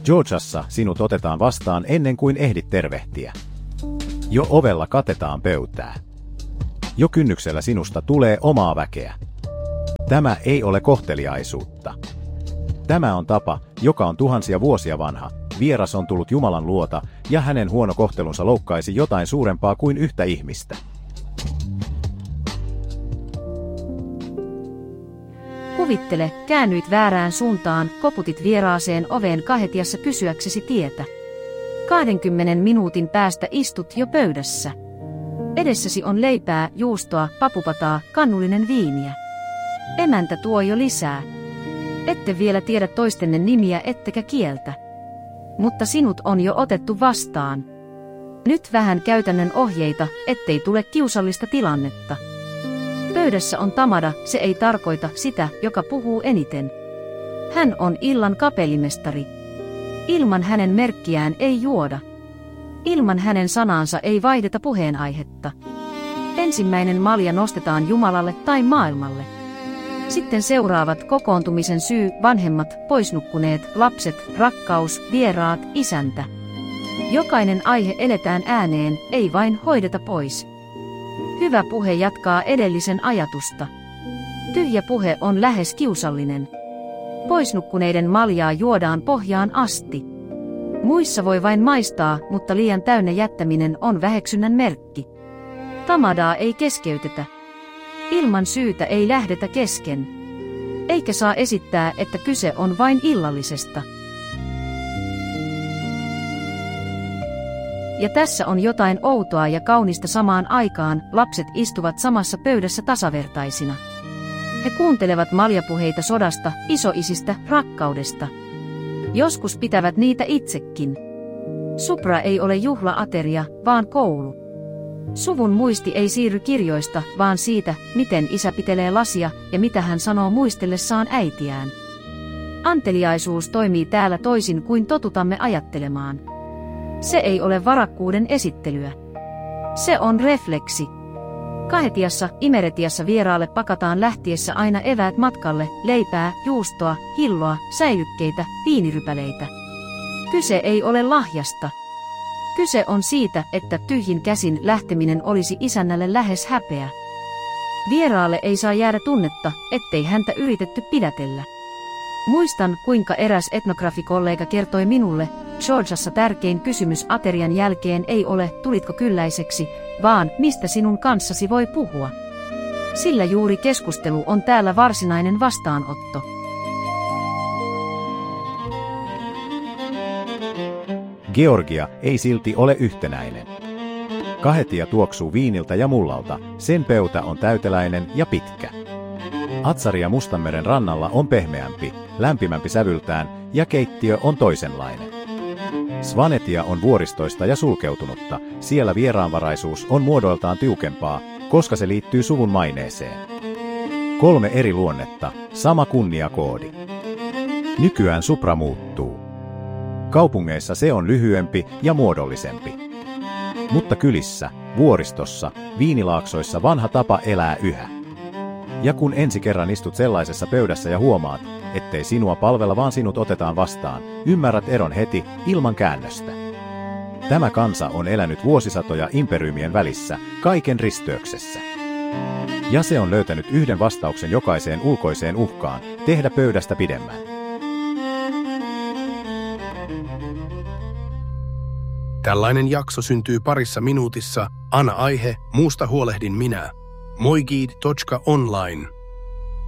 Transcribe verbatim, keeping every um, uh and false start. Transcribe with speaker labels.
Speaker 1: Georgiassa sinut otetaan vastaan ennen kuin ehdit tervehtiä. Jo ovella katetaan pöytää. Jo kynnyksellä sinusta tulee omaa väkeä. Tämä ei ole kohteliaisuutta. Tämä on tapa, joka on tuhansia vuosia vanha. Vieras on tullut Jumalan luota, ja hänen huono kohtelunsa loukkaisi jotain suurempaa kuin yhtä ihmistä.
Speaker 2: Kuvittele, käännyit väärään suuntaan, koputit vieraaseen oveen kahetiassa kysyäksesi tietä. Kahdenkymmenen minuutin päästä istut jo pöydässä. Edessäsi on leipää, juustoa, papupataa, kannullinen viiniä. Emäntä tuo jo lisää. Ette vielä tiedä toistenne nimiä ettekä kieltä. Mutta sinut on jo otettu vastaan. Nyt vähän käytännön ohjeita, ettei tule kiusallista tilannetta. Pöydässä on Tamada, se ei tarkoita sitä, joka puhuu eniten. Hän on illan kapellimestari. Ilman hänen merkkiään ei juoda. Ilman hänen sanaansa ei vaihdeta puheenaihetta. Ensimmäinen malja nostetaan Jumalalle tai maailmalle. Sitten seuraavat kokoontumisen syy, vanhemmat, poisnukkuneet, lapset, rakkaus, vieraat, isäntä. Jokainen aihe eletään ääneen, ei vain hoideta pois. Hyvä puhe jatkaa edellisen ajatusta. Tyhjä puhe on lähes kiusallinen. Poisnukkuneiden maljaa juodaan pohjaan asti. Muissa voi vain maistaa, mutta liian täynnä jättäminen on väheksynnän merkki. Tamadaa ei keskeytetä. Ilman syytä ei lähdetä kesken. Eikä saa esittää, että kyse on vain illallisesta. Ja tässä on jotain outoa ja kaunista samaan aikaan, lapset istuvat samassa pöydässä tasavertaisina. He kuuntelevat maljapuheita sodasta, isoisistä, rakkaudesta. Joskus pitävät niitä itsekin. Supra ei ole juhlaateria, vaan koulu. Suvun muisti ei siirry kirjoista, vaan siitä, miten isä pitelee lasia ja mitä hän sanoo muistellessaan äitiään. Anteliaisuus toimii täällä toisin kuin totutamme ajattelemaan. Se ei ole varakkuuden esittelyä. Se on refleksi. Kahetiassa, imeretiassa vieraalle pakataan lähtiessä aina eväät matkalle, leipää, juustoa, hilloa, säilykkeitä, viinirypäleitä. Kyse ei ole lahjasta. Kyse on siitä, että tyhjin käsin lähteminen olisi isännälle lähes häpeä. Vieraalle ei saa jäädä tunnetta, ettei häntä yritetty pidätellä. Muistan, kuinka eräs etnografikollega kertoi minulle, Georgiassa tärkein kysymys aterian jälkeen ei ole, tulitko kylläiseksi, vaan mistä sinun kanssasi voi puhua. Sillä juuri keskustelu on täällä varsinainen vastaanotto.
Speaker 1: Georgia ei silti ole yhtenäinen. Kahetia tuoksuu viiniltä ja mullalta, sen pöytä on täyteläinen ja pitkä. Atsaria Mustanmeren rannalla on pehmeämpi, lämpimämpi sävyltään ja keittiö on toisenlainen. Svanetia on vuoristoista ja sulkeutunutta, siellä vieraanvaraisuus on muodoiltaan tiukempaa, koska se liittyy suvun maineeseen. Kolme eri luonnetta, sama kunniakoodi. Nykyään Supra muuttuu. Kaupungeissa se on lyhyempi ja muodollisempi. Mutta kylissä, vuoristossa, viinilaaksoissa vanha tapa elää yhä. Ja kun ensi kerran istut sellaisessa pöydässä ja huomaat, ettei sinua palvella vaan sinut otetaan vastaan, ymmärrät eron heti, ilman käännöstä. Tämä kansa on elänyt vuosisatoja imperiumien välissä, kaiken risteyksessä. Ja se on löytänyt yhden vastauksen jokaiseen ulkoiseen uhkaan, tehdä pöydästä pidemmän.
Speaker 3: Tällainen jakso syntyy parissa minuutissa. Anna aihe, muusta huolehdin minä. moigid piste online